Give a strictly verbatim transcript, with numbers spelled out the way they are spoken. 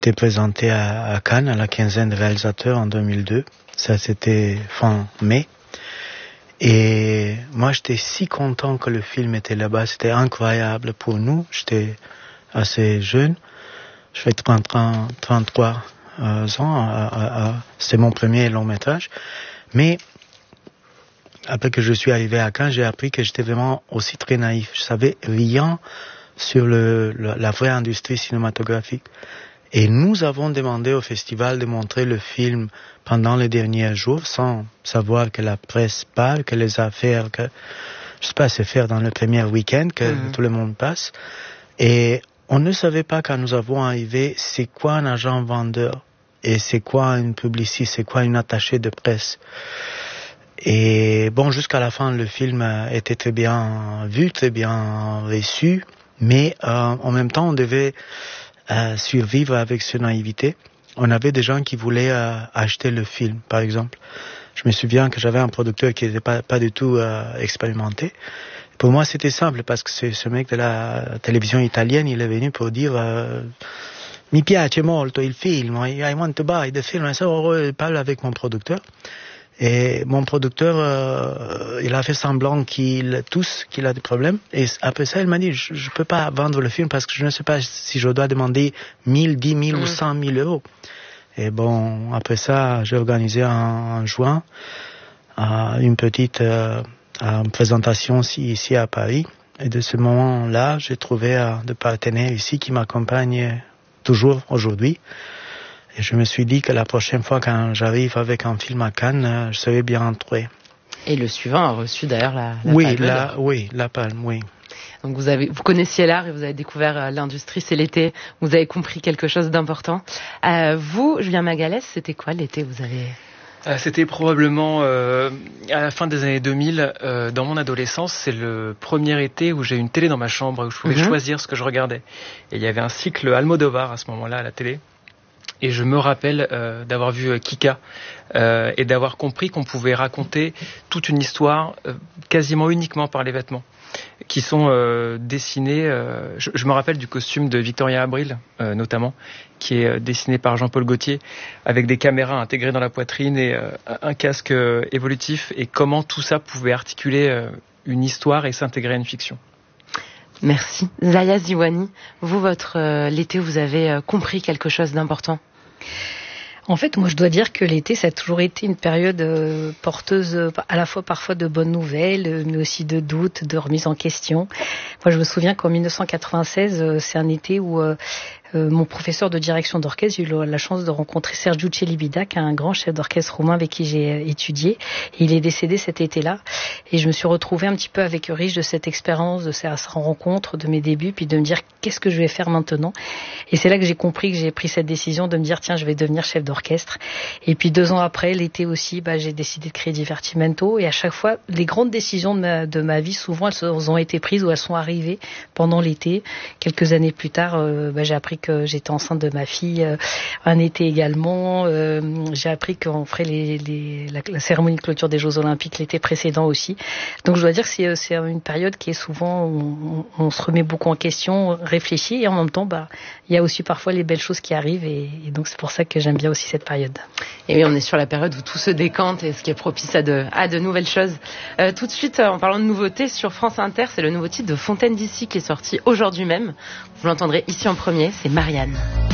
été présenté à, à Cannes, à la quinzaine de réalisateurs en deux mille deux. Ça, c'était fin mai. Et moi, j'étais si content que le film était là-bas. C'était incroyable pour nous. J'étais assez jeune. Je fais trente-trois euh, ans. Euh, euh, c'est mon premier long métrage. Mais après que je suis arrivé à Cannes, j'ai appris que j'étais vraiment aussi très naïf. Je savais rien sur le, le, la vraie industrie cinématographique. Et nous avons demandé au festival de montrer le film pendant les derniers jours sans savoir que la presse parle, que les affaires, que je sais pas, c'est faire dans le premier week-end que mmh. tout le monde passe. Et on ne savait pas quand nous avons arrivé c'est quoi un agent vendeur et c'est quoi une publiciste, c'est quoi une attachée de presse. Et bon, jusqu'à la fin, le film était très bien vu, très bien reçu, mais euh, en même temps, on devait euh, survivre avec cette naïveté. On avait des gens qui voulaient euh, acheter le film, par exemple. Je me souviens que j'avais un producteur qui n'était pas, pas du tout euh, expérimenté. Pour moi, c'était simple, parce que c'est ce mec de la télévision italienne, il est venu pour dire euh, « Mi piace molto il film, I want to buy the film ». Et ça, on parle avec mon producteur. Et mon producteur, euh, il a fait semblant qu'il tous qu'il a des problèmes. Et après ça, il m'a dit, je, je peux pas vendre le film parce que je ne sais pas si je dois demander mille, dix mille mmh. ou cent mille euros. Et bon, après ça, j'ai organisé en, en juin euh, une petite euh, une présentation ici, ici à Paris. Et de ce moment-là, j'ai trouvé euh, des partenaires ici qui m'accompagnent toujours aujourd'hui. Et je me suis dit que la prochaine fois quand j'arrive avec un film à Cannes, je serai bien entouré. Et le suivant a reçu d'ailleurs la, la oui, palme. La, oui, la palme, oui. Donc vous avez, vous connaissiez l'art et vous avez découvert l'industrie, c'est l'été. Vous avez compris quelque chose d'important. Euh, vous, Julien Magalès, c'était quoi l'été? Vous avez... Euh, c'était probablement euh, à la fin des années deux mille, euh, dans mon adolescence, c'est le premier été où j'ai une télé dans ma chambre, où je pouvais mm-hmm. choisir ce que je regardais. Et il y avait un cycle Almodovar à ce moment-là à la télé. Et je me rappelle euh, d'avoir vu euh, Kika euh, et d'avoir compris qu'on pouvait raconter toute une histoire euh, quasiment uniquement par les vêtements qui sont euh, dessinés. Euh, je, je me rappelle du costume de Victoria Abril, euh, notamment, qui est euh, dessiné par Jean-Paul Gaultier, avec des caméras intégrées dans la poitrine et euh, un casque euh, évolutif, et comment tout ça pouvait articuler euh, une histoire et s'intégrer à une fiction. Merci. Zaya Ziwani, vous, votre euh, l'été, vous avez euh, compris quelque chose d'important? En fait, moi, je dois dire que l'été, ça a toujours été une période euh, porteuse euh, à la fois parfois de bonnes nouvelles, euh, mais aussi de doutes, de remise en question. Moi, je me souviens qu'en dix-neuf cent quatre-vingt-seize, euh, c'est un été où euh, euh, mon professeur de direction d'orchestre, j'ai eu la chance de rencontrer Sergiu Celibidache, qui est un grand chef d'orchestre roumain avec qui j'ai étudié. Et il est décédé cet été-là. Et je me suis retrouvée un petit peu avec riche de cette expérience, de cette rencontre, de mes débuts, puis de me dire qu'est-ce que je vais faire maintenant. Et c'est là que j'ai compris que j'ai pris cette décision de me dire tiens, je vais devenir chef d'orchestre. Et puis deux ans après, l'été aussi, bah, j'ai décidé de créer Divertimento. Et à chaque fois, les grandes décisions de ma, de ma vie, souvent, elles ont été prises ou elles sont arrivées pendant l'été. Quelques années plus tard, euh, bah, j'ai appris que j'étais enceinte de ma fille euh, un été également. Euh, j'ai appris qu'on ferait les, les, la, la cérémonie de clôture des Jeux Olympiques l'été précédent aussi. Donc je dois dire que c'est, c'est une période qui est souvent, on, on se remet beaucoup en question, réfléchit, et en même temps, bah, il y a aussi parfois les belles choses qui arrivent, et, et donc c'est pour ça que j'aime bien aussi cette période. Et oui, on est sur la période où tout se décante et ce qui est propice à de, à de nouvelles choses. Euh, tout de suite, en parlant de nouveautés, sur France Inter, c'est le nouveau titre de Fontaine d'ici qui est sorti aujourd'hui même. Vous l'entendrez ici en premier, c'est Marianne.